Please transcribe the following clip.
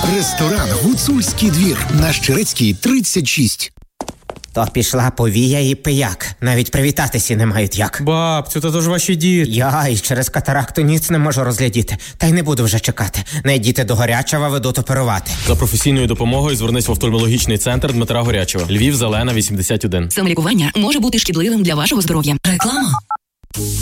Ресторан «Гуцульський двір» на Щерецькій, 36. То пішла повія і пияк. Навіть привітатися не мають як. Бабцю, то ж ваші діти. Я і через катаракту ніц не можу розглядіти. Та й не буду вже чекати. Найдіти до Горячева, ведуть оперувати. За професійною допомогою звернись в офтальмологічний центр Дмитра Горячева. Львів, Зелена, 81. Самолікування може бути шкідливим для вашого здоров'я. Реклама.